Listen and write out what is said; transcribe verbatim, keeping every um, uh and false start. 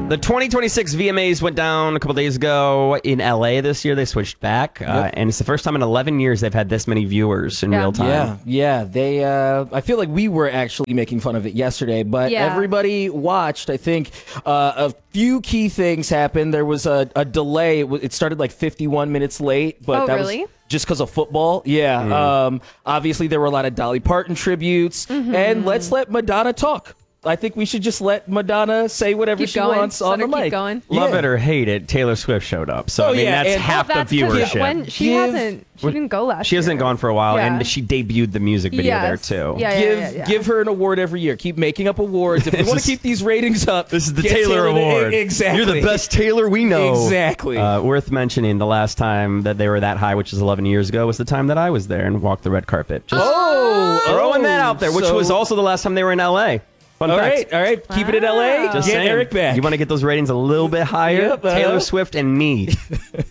The twenty twenty-six V M As went down a couple days ago in L A this year. They switched back, uh, yep. and it's the first time in eleven years they've had this many viewers in yeah. real time. Yeah, yeah. They. Uh, I feel like we were actually making fun of it yesterday, but yeah. everybody watched. I think uh, a few key things happened. There was a, a delay. It, it started like fifty-one minutes late, but oh, that really? was just because of football. Yeah. Mm. Um, obviously, there were a lot of Dolly Parton tributes, mm-hmm. and let's let Madonna talk. I think we should just let Madonna say whatever keep she going. wants let on the her keep mic. Going. Love yeah. it or hate it, Taylor Swift showed up. So oh, I mean, yeah. that's and half well, that's the viewership. When she Give, hasn't, she didn't go last. She hasn't year. gone for a while, yeah. and she debuted the music video yes. there too. Yeah, yeah, give yeah, yeah. give her an award every year. Keep making up awards. If we want to keep these ratings up, this is the get Taylor, Taylor Award. To, exactly. You're the best Taylor we know. Exactly. Uh, worth mentioning, the last time that they were that high, which is eleven years ago, was the time that I was there and walked the red carpet. Just oh, throwing oh, that out there, which so, was also the last time they were in L A. Fun all fact. right, all right. Keep it in L A. Wow. Just Get saying. Eric back. You want to get those ratings a little bit higher? Yep, uh-huh. Taylor Swift and me.